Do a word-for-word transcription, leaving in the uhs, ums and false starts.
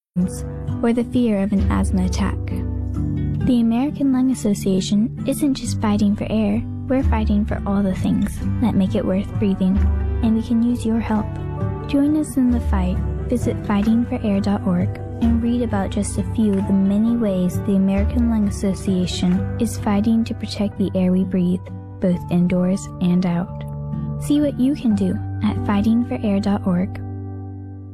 or the fear of an asthma attack. The American Lung Association isn't just fighting for air, we're fighting for all the things that make it worth breathing, and we can use your help. Join us in the fight. Visit fighting for air dot org and read about just a few of the many ways the American Lung Association is fighting to protect the air we breathe, both indoors and out. See what you can do at fighting for air dot org.